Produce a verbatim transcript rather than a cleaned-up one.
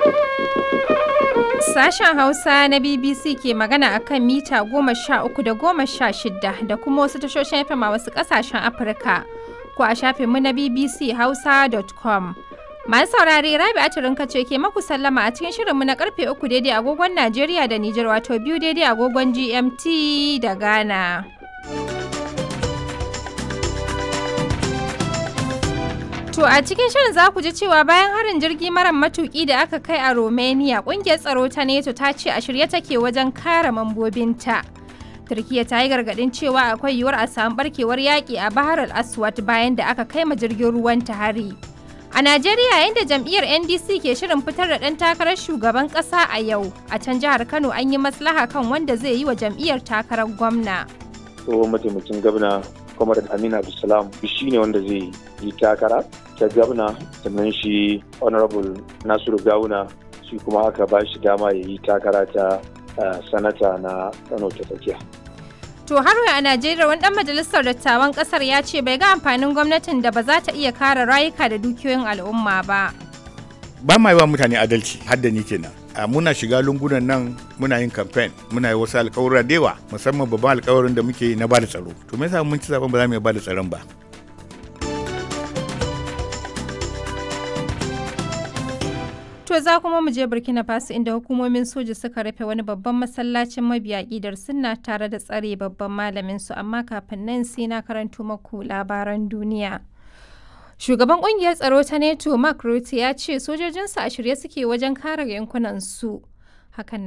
Sashen Hausa na B B C ke magana a kan mita goma sha uku da goma sha shida da kuma wasu tashoshin F M a wasu ƙasashen Afirka, ko a shafinmu na b b c hausa dot com. Masu saurare, Rabi'a Turinka ce ke maku sallama a cikin shirinmu na karfe uku daidai agogon Najeriya da Nijar, wato biyu daidai agogon G M T da Ghana. To a cikin shirin za ku ji cewa bayan harin jirgi mara matuki da aka kai a Romania, kungiyar tsaro ta NATO ta ce a shirye take wajen kare mambobinta. Turkiyya ta yi gargadin cewa akwai yiwuwar a samu barkewar yaƙi a Bahar al-Aswad bayan da aka kai ma jirgin ruwan ta hari. A Najeriya, yayin da jam'iyyar N D C ke shirin fitar da ɗan takarar shugaban ƙasa a yau, a can jihar Kano an yi maslaha kan wanda zai yi wa jam'iyyar takarar gwamna. Tsohon mataimakin gwamna Kwamar Aminu Abdulsalam shi ne wanda zai yi takara ta gwamna, sannan shi Honorable Nasiru Gawuna shi kuma aka ba shi dama ya yi takara ta sanata na Kano ta tsakiya. To har a Najeriya, wani ɗan majalisar dattawan ƙasar ya ce bai ga amfanin gwamnatin da ba za ta iya kare rayuka da dukiyoyin al'umma ba. Ba ma yi wa mutane adalci, har da ni kenan. Muna shiga lungunan nan muna yin kamfen, muna yi wasu alƙawura da yawa, musamman babban alƙawarin da muke yi na bada tsaro. To me yasa mun ci zaben ba za mu iya bada tsaron ba? To za kuma mu je Burkina Faso, inda hukumomin soja suka rufe wani babban masallacin mabiya ƙidar sunna tare da tsare babban malamin su, amma kafin nan sai na karanto maku labaran duniya. Shugaban kungiyar tsaro ta NATO Mark Rutte ya ce sojojinsu a shirye suke wajen kare yankunan su. Hakan